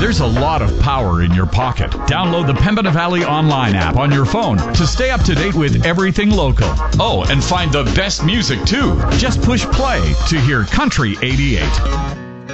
There's a lot of power in your pocket. Download the Pembina Valley Online app on your phone to stay up to date with everything local. Oh, and find the best music too. Just push play to hear Country 88.